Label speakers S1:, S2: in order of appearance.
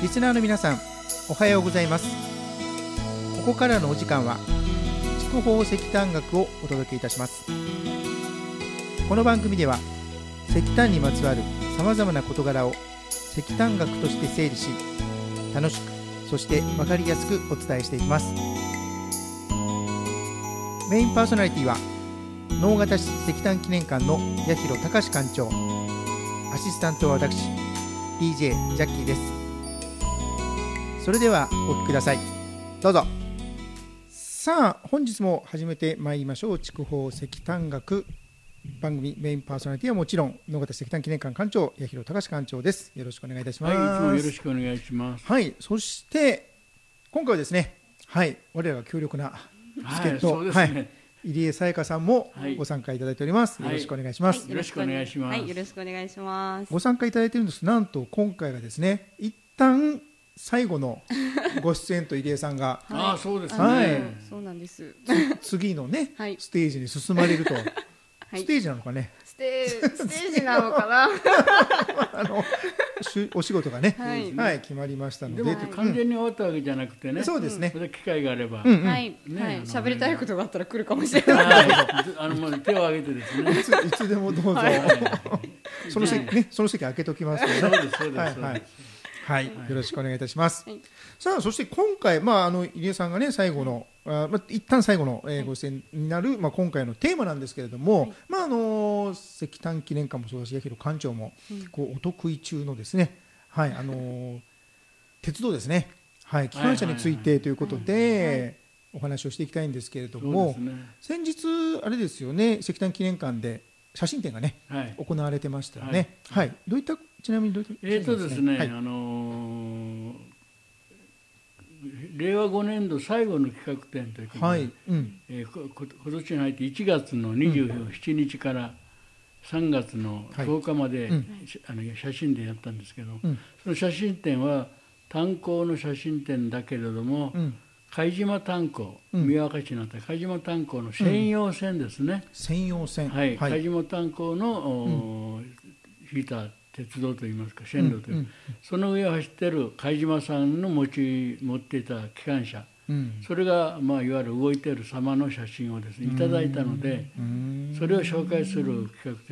S1: リスナーの皆さん、おはようございます。ここからのお時間は筑豊石炭学をお届けいたします。この番組では石炭にまつわるさまざまな事柄を石炭学として整理し、楽しくそして分かりやすくお伝えしていきます。メインパーソナリティは直方市石炭記念館の八広隆館長、アシスタントは私 DJ ジャッキーです。それではお聞きください。どうぞ。さあ、本日も始めてまいりましょう。筑豊石炭学番組、メインパーソナリティはもちろん直方石炭記念館館長八広隆館長です。よろしくお願いいたします。
S2: はい、いつもよろしくお願いします。
S1: はい、そして今回はですね、はい、我らが強力な助っ人、
S2: そうですね、
S1: 入江さやかさんもご参加いただいております。よろしくお願いします。
S2: よろしくお願いします。
S3: はい、よろしくお願いします。
S1: ご参加いただいているんです。なんと今回がですね、一旦最後のご出演と入江さんが
S2: ああ、そうですね、
S1: はい、
S3: そうなんです。
S1: 次のね、
S3: はい、
S1: ステージに進まれると、
S3: はい、
S1: ステージなのかね、
S3: ステージなのかな
S1: お仕事がね、
S3: はい、
S1: はい、決まりましたので、
S2: でも完全に終わったわけじゃなくてね、
S1: そうですね、
S2: また機会があれば、
S3: はい、喋りたいことがあったら来るかもしれない。
S2: もう手を挙げてですね、
S1: いつでもどうぞ、その席ね、その席開けときますので、
S2: そうです、そうです、
S1: はい、よろしくお願いいたします。さあ、そして今回、入江さんがね、最後の一旦最後のご出演になる、今回のテーマなんですけれども、石炭記念館もそうだし、八広館長もお得意中のですね、はい、鉄道ですね、はい、機関車についてということでお話をしていきたいんですけれども、先日あれですよね、石炭記念館で写真展がね、行われてましたよね。はい、どういったちなみにどういった
S2: ですね、令和5年度最後の企画展ということで、今年に入って1月の27日から3月の10日まで、写真展やったんですけど、その写真展は炭鉱の写真展だけれども、貝島炭鉱、宮若市にあった貝島炭鉱の専用線ですね、
S1: 専用線、
S2: 貝島炭鉱の引いた鉄道といいますか線路という、その上を走っている貝島さんの持っていた機関車、それが、いわゆる動いている様の写真をですねいただいたので、それを紹介する企画